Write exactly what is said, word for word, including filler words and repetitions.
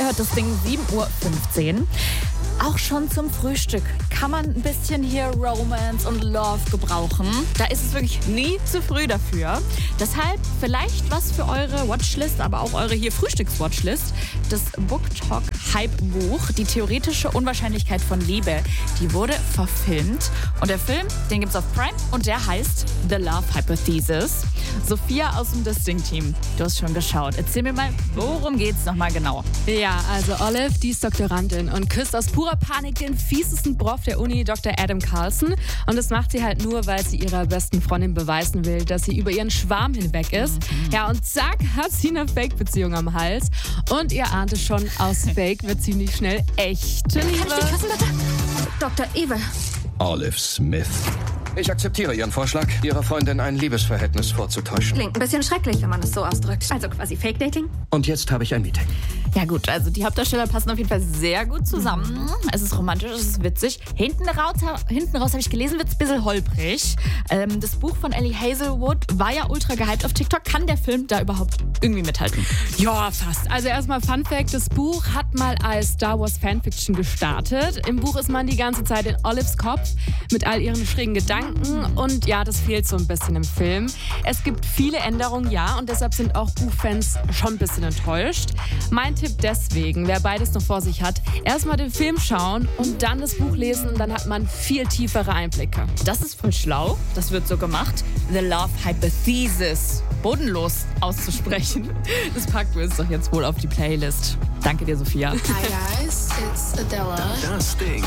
gehört das Ding sieben Uhr fünfzehn. Auch schon zum Frühstück kann man ein bisschen hier Romance und Love gebrauchen. Da ist es wirklich nie zu früh dafür. Deshalb vielleicht was für eure Watchlist, aber auch eure hier Frühstücks-Watchlist. Das BookTok Hype-Buch, die theoretische Unwahrscheinlichkeit von Liebe, die wurde verfilmt. Und der Film, den gibt's auf Prime und der heißt The Love Hypothesis. Sophia aus dem Distinct-Team, du hast schon geschaut. Erzähl mir mal, worum geht's nochmal genau? Ja, also Olive, die ist Doktorandin und küsst aus purer Panik den fiesesten Prof der Uni, Doktor Adam Carlson. Und das macht sie halt nur, weil sie ihrer besten Freundin beweisen will, dass sie über ihren Schwarm hinweg ist. Mhm. Ja, und zack, hat sie eine Fake-Beziehung am Hals. Und ihr ahnt es schon, aus Fake wird ziemlich schnell echte Liebe. Kann ich die küssen, bitte? Doktor Evil. Olive Smith. Ich akzeptiere Ihren Vorschlag, Ihrer Freundin ein Liebesverhältnis vorzutäuschen. Klingt ein bisschen schrecklich, wenn man es so ausdrückt. Also quasi Fake-Dating? Und jetzt habe ich ein Meeting. Ja gut, also die Hauptdarsteller passen auf jeden Fall sehr gut zusammen. Mhm. Es ist romantisch, es ist witzig. Hinten raus, hinten raus habe ich gelesen, wird es ein bisschen holprig. Ähm, das Buch von Ellie Hazelwood war ja ultra gehypt auf TikTok. Kann der Film da überhaupt irgendwie mithalten? Ja, fast. Also erstmal Fun Fact, das Buch hat mal als Star Wars Fanfiction gestartet. Im Buch ist man die ganze Zeit in Olives Kopf mit all ihren schrägen Gedanken. Und ja, das fehlt so ein bisschen im Film. Es gibt viele Änderungen, ja, und deshalb sind auch Buchfans schon ein bisschen enttäuscht. Mein Tipp deswegen, wer beides noch vor sich hat, erstmal den Film schauen und dann das Buch lesen, dann hat man viel tiefere Einblicke. Das ist voll schlau, das wird so gemacht. The Love Hypothesis, bodenlos auszusprechen. Das packen wir uns doch jetzt wohl auf die Playlist. Danke dir, Sophia. Hi guys, it's Adela. Das Ding.